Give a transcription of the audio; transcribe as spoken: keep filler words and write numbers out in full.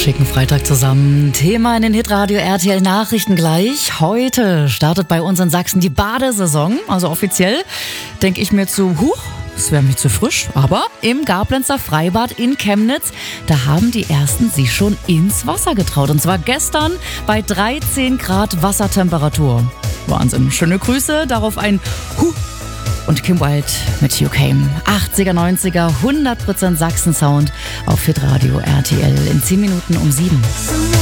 Schicken Freitag zusammen. Thema in den Hitradio R T L Nachrichten gleich. Heute startet bei uns in Sachsen die Badesaison, also offiziell. Denke ich mir zu, huch, das wäre mir zu frisch. Aber im Gablenzer Freibad in Chemnitz, da haben die Ersten sich schon ins Wasser getraut. Und zwar gestern bei dreizehn Grad Wassertemperatur. Wahnsinn. Schöne Grüße, darauf ein Huh. Und Kim Wilde mit You Came. achtziger, neunziger, hundert Prozent Sachsen-Sound auf Hitradio R T L in zehn Minuten um sieben.